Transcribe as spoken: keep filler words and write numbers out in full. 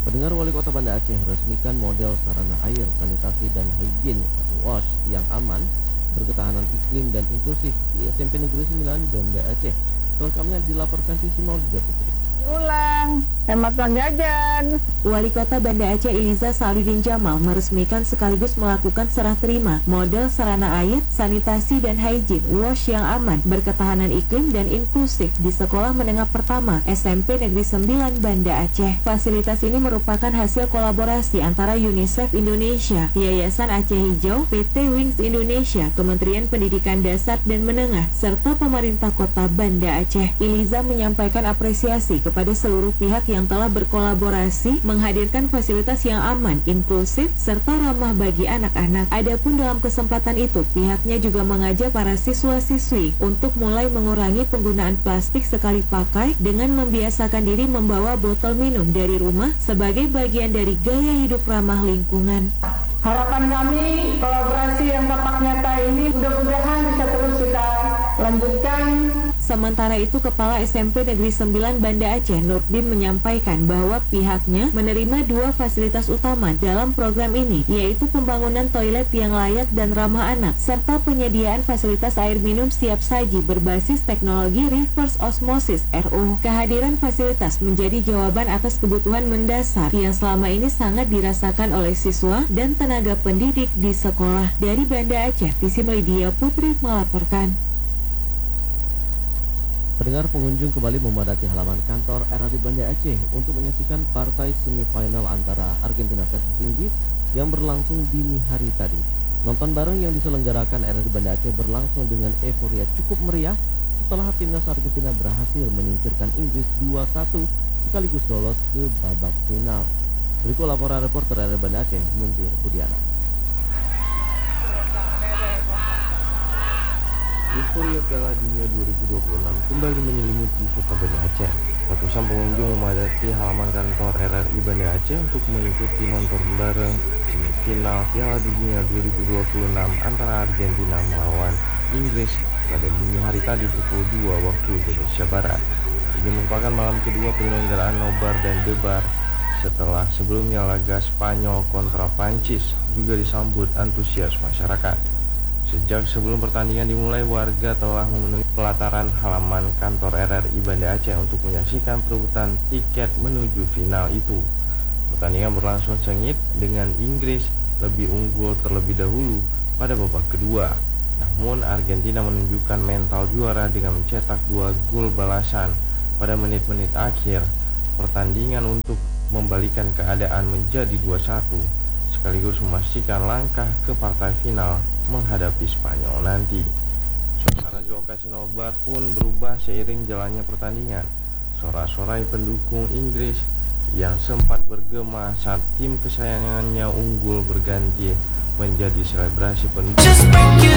Pendengar, Wali Kota Banda Aceh resmikan model sarana air, sanitasi dan higien wash yang aman, berketahanan iklim dan inklusif di S M P Negeri sembilan Banda Aceh. Selengkapnya dilaporkan Sisi Maulida Putri. Ulang, hemat uang jajan. Wali Kota Banda Aceh Iliza Saludin Jamal meresmikan sekaligus melakukan serah terima model sarana air, sanitasi dan higien wash yang aman, berketahanan iklim dan inklusif di Sekolah Menengah Pertama S M P Negeri sembilan Banda Aceh. Fasilitas ini merupakan hasil kolaborasi antara UNICEF Indonesia, Yayasan Aceh Hijau, P T Wings Indonesia, Kementerian Pendidikan Dasar dan Menengah, serta pemerintah Kota Banda Aceh. Iliza menyampaikan apresiasi kepada seluruh pihak yang telah berkolaborasi menghadirkan fasilitas yang aman, inklusif, serta ramah bagi anak-anak. Adapun dalam kesempatan itu, pihaknya juga mengajak para siswa-siswi untuk mulai mengurangi penggunaan plastik sekali pakai dengan membiasakan diri membawa botol minum dari rumah sebagai bagian dari gaya hidup ramah lingkungan. Harapan kami, kolaborasi yang tampak nyata ini mudah-mudahan bisa terus kita lanjutkan. Sementara itu, Kepala S M P Negeri sembilan Banda Aceh, Nurdin, menyampaikan bahwa pihaknya menerima dua fasilitas utama dalam program ini, yaitu pembangunan toilet yang layak dan ramah anak, serta penyediaan fasilitas air minum siap saji berbasis teknologi reverse osmosis R O. Kehadiran fasilitas menjadi jawaban atas kebutuhan mendasar yang selama ini sangat dirasakan oleh siswa dan tenaga pendidik di sekolah. Dari Banda Aceh, Sisi Maulida Putri melaporkan. Pendengar, pengunjung kembali memadati halaman kantor R R I Banda Aceh untuk menyaksikan partai semifinal antara Argentina versus Inggris yang berlangsung dini hari tadi. Nonton bareng yang diselenggarakan R R I Banda Aceh berlangsung dengan euforia cukup meriah setelah timnas Argentina berhasil menyingkirkan Inggris dua satu sekaligus lolos ke babak final. Berikut laporan reporter R R I Banda Aceh, Munzir Budiana. Euforia Piala Dunia dua ribu dua puluh enam kembali menyelimuti kota Banda Aceh. Ratusan pengunjung memadati halaman kantor R R I Banda Aceh untuk mengikuti nonton bareng semifinal Piala Dunia dua ribu dua puluh enam antara Argentina melawan Inggris pada dini hari tadi pukul dua waktu Indonesia Barat. Ini merupakan malam kedua penyelenggaraan nobar dan debar setelah sebelumnya laga Spanyol kontra Prancis juga disambut antusias masyarakat. Sejak sebelum pertandingan dimulai, warga telah memenuhi pelataran halaman kantor R R I Banda Aceh untuk menyaksikan perebutan tiket menuju final itu. Pertandingan berlangsung sengit dengan Inggris lebih unggul terlebih dahulu pada babak kedua. Namun Argentina menunjukkan mental juara dengan mencetak dua gol balasan pada menit-menit akhir pertandingan untuk membalikan keadaan menjadi dua satu, sekaligus memastikan langkah ke partai final menghadapi Spanyol nanti. Suasana di lokasi nobar pun berubah seiring jalannya pertandingan. Sorak-sorai pendukung Inggris yang sempat bergema saat tim kesayangannya unggul berganti menjadi selebrasi pendukung